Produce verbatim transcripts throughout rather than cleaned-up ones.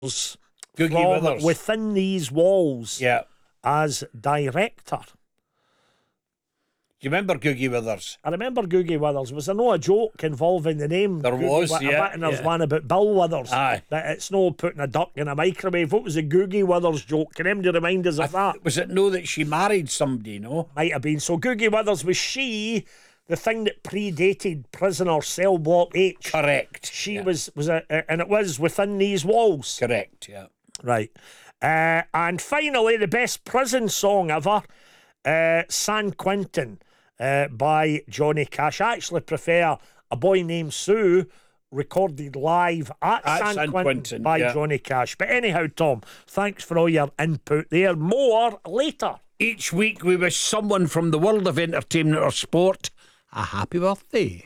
Googie from Withers. Within These Walls Yeah. as director. Do you remember Googie Withers? I remember Googie Withers. Was there no a joke involving the name? There Googie was, Wi- yeah, I bet, and there's yeah. one about Bill Withers. Aye. But it's no putting a duck in a microwave. What was the Googie Withers joke? Can anybody remind us of that? Was it no that she married somebody, no? Might have been. So Googie Withers, was she the thing that predated Prisoner Cell Block H? Correct. She yeah. was, was a, and it was Within These Walls. Correct, yeah. Right. Uh, and finally, the best prison song ever, uh, San Quentin, uh, by Johnny Cash. I actually prefer A Boy Named Sue, recorded live at, At San, San Quentin, Quentin, by yeah. Johnny Cash. But anyhow, Tom, thanks for all your input there. More later. Each week we wish someone from the world of entertainment or sport a happy birthday.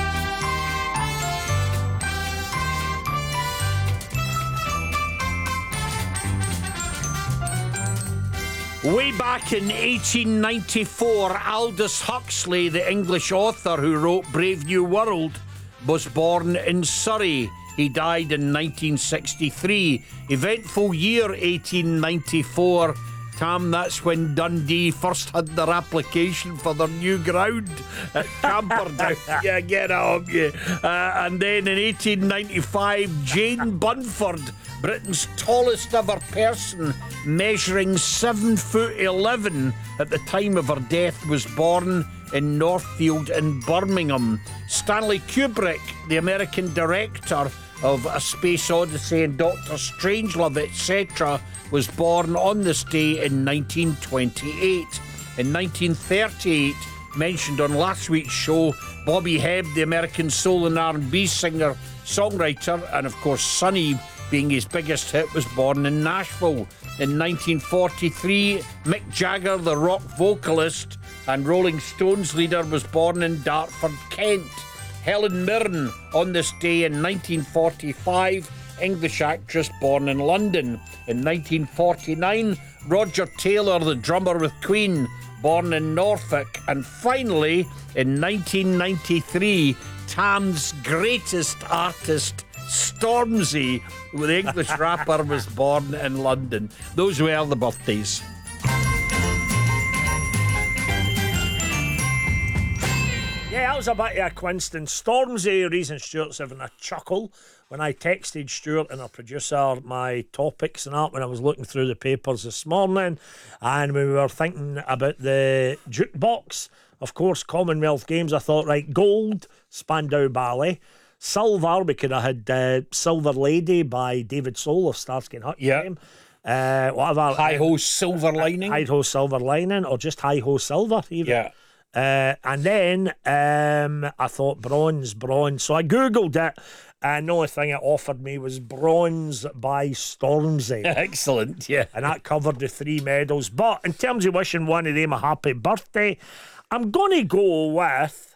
Way back in eighteen ninety-four, Aldous Huxley, the English author who wrote Brave New World, was born in Surrey. He died in nineteen sixty-three. Eventful year eighteen ninety-four. Tam, that's when Dundee first had their application for their new ground at Camperdown. Yeah, get up, yeah. Uh, and then in eighteen ninety-five, Jane Bunford, Britain's tallest ever person, measuring seven foot eleven at the time of her death, was born in Northfield in Birmingham. Stanley Kubrick, the American director of A Space Odyssey and Doctor Strangelove, et cetera, was born on this day in nineteen twenty-eight. In nineteen thirty-eight, mentioned on last week's show, Bobby Hebb, the American soul and R and B singer, songwriter, and of course Sonny being his biggest hit, was born in Nashville. In nineteen forty-three, Mick Jagger, the rock vocalist and Rolling Stones leader, was born in Dartford, Kent. Helen Mirren, on this day in nineteen forty-five, English actress born in London. In nineteen forty-nine, Roger Taylor, the drummer with Queen, born in Norfolk. And finally, in nineteen ninety-three, Tam's greatest artist, Stormzy, the English rapper, was born in London. Those were the birthdays. Yeah, that was a bit of a coincidence. Stormzy, reason Stuart's having a chuckle when I texted Stuart and our producer my topics and that when I was looking through the papers this morning, and we were thinking about the jukebox. Of course, Commonwealth Games. I thought, right, gold, Spandau Ballet. Silver, we could have had uh, Silver Lady by David Soul of Starsky and Hutch Yeah. fame. Uh, whatever. Hi Ho Silver Lining. Hi Ho Silver Lining, or just Hi Ho Silver, even. Yeah. Uh, and then um, I thought bronze, bronze. So I Googled it, and the only thing it offered me was bronze by Stormzy. Excellent, yeah. And that covered the three medals. But in terms of wishing one of them a happy birthday, I'm going to go with...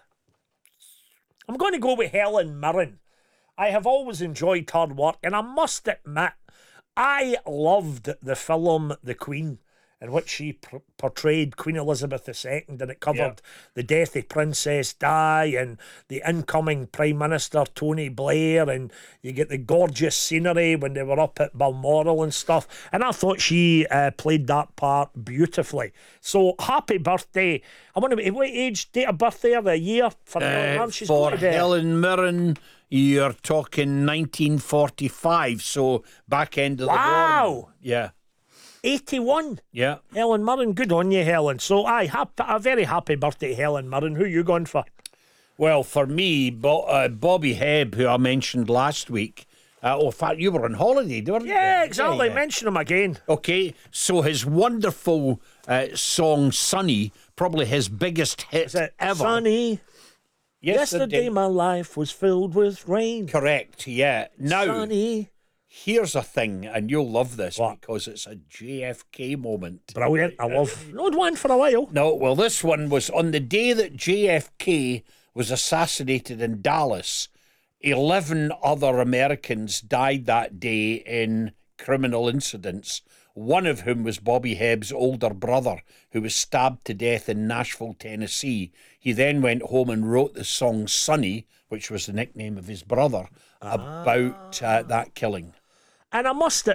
I'm going to go with Helen Mirren. I have always enjoyed her work, and I must admit, I loved the film The Queen, in which she pr- portrayed Queen Elizabeth the Second, and it covered Yep. the death of Princess Di and the incoming Prime Minister Tony Blair, and you get the gorgeous scenery when they were up at Balmoral and stuff, and I thought she uh, played that part beautifully. So happy birthday. I wonder what age, date of birth there, the year for Helen Uh, Mirren? She's for going to be- Helen Mirren, you're talking nineteen forty-five, so back end of the war. Wow. Yeah, eighty-one. yeah. Helen Mirren, good on you, Helen. So, aye, hap- a very happy birthday, Helen Mirren. Who you going for? Well, for me, Bo- uh, Bobby Hebb, who I mentioned last week. Uh, oh, in fact, you were on holiday, weren't you? Yeah, exactly. Yeah, yeah. Mention him again. Okay, so his wonderful uh, song "Sunny," probably his biggest hit Is it ever. Sunny? Yesterday my life was filled with rain. Correct. Yeah. Now, Sunny. here's a thing, and you'll love this What? because it's a J F K moment. Brilliant. I love. Not one for a while. No, well, this one was on the day that J F K was assassinated in Dallas. eleven other Americans died that day in criminal incidents, one of whom was Bobby Hebb's older brother, who was stabbed to death in Nashville, Tennessee. He then went home and wrote the song Sonny, which was the nickname of his brother, about uh, that killing. And I must